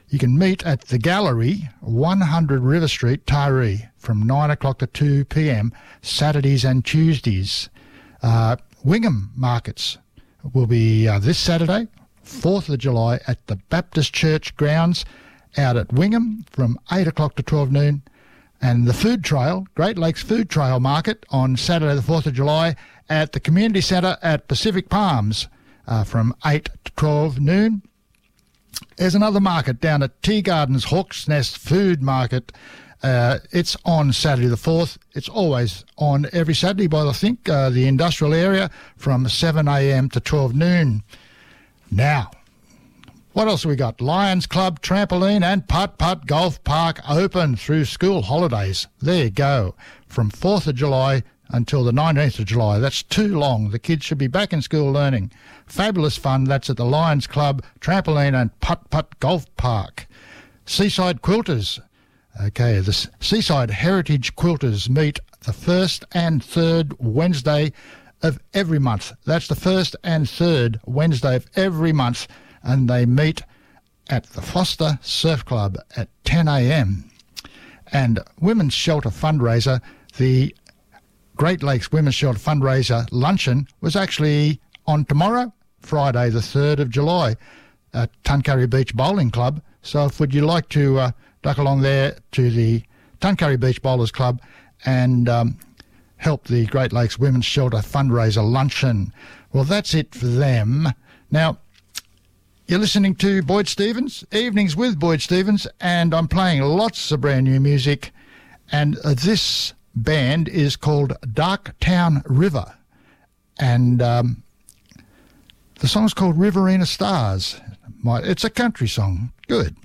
You can meet at the Gallery, 100 River Street, Taree, from 9 o'clock to 2 p.m, Saturdays and Tuesdays. Wingham Markets will be this Saturday, 4th of July, at the Baptist Church grounds out at Wingham from 8 o'clock to 12 noon. And the Food Trail, Great Lakes Food Trail Market, on Saturday the 4th of July at the Community Centre at Pacific Palms from 8 to 12 noon. There's another market down at Tea Gardens Hawks Nest Food Market. It's on Saturday the 4th. It's always on every Saturday by, I think, the industrial area from 7 a.m. to 12 noon. Now, what else have we got? Lions Club, Trampoline and Putt-Putt Golf Park open through school holidays. There you go. From 4th of July until the 19th of July. That's too long. The kids should be back in school learning. Fabulous fun. That's at the Lions Club, Trampoline and Putt-Putt Golf Park. Seaside Quilters. Okay, the Seaside Heritage Quilters meet the first and third Wednesday of every month. That's the first and third Wednesday of every month, and they meet at the Foster Surf Club at 10 a.m. And Women's Shelter fundraiser, the Great Lakes Women's Shelter fundraiser luncheon was actually on tomorrow, Friday the 3rd of July, at Tuncurry Beach Bowling Club. So would you like to duck along there to the Tuncurry Beach Bowlers Club and help the Great Lakes Women's Shelter fundraiser luncheon? Well, that's it for them. Now, you're listening to Boyd Stevens, Evenings with Boyd Stevens, and I'm playing lots of brand new music. And this band is called Darktown River, and the song's called Riverina Stars. It's a country song. Good.